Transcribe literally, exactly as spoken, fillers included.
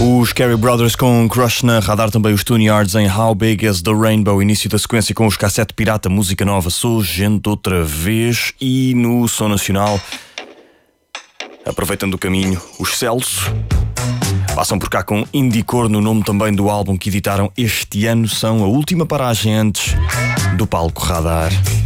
Os Carey Brothers com Crush na Radar, também os Tune Yards em How Big Is The Rainbow. Início da sequência com os Cassete Pirata, música nova, Sou Gente Outra Vez. E no Som Nacional, aproveitando o caminho, os Celso passam por cá com Indicor, no nome também do álbum que editaram este ano. São a última paragem antes do palco Radar.